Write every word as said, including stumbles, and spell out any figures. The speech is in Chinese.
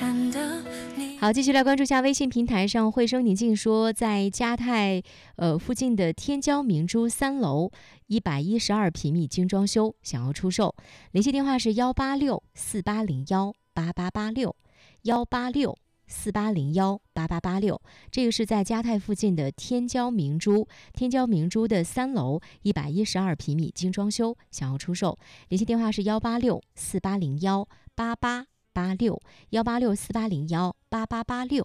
山的你。 好，继续来关注一下微信平台上，惠生宁静说，在嘉泰呃附近的天骄明珠三楼一百一十二平米精装修，想要出售，联系电话是幺八六四八零幺八八八六幺八六四八零幺八八八六。这个是在嘉泰附近的天骄明珠，天骄明珠的三楼一百一十二平米精装修，想要出售，联系电话是幺八六四八零幺八八八六幺八六四八零幺八八八六。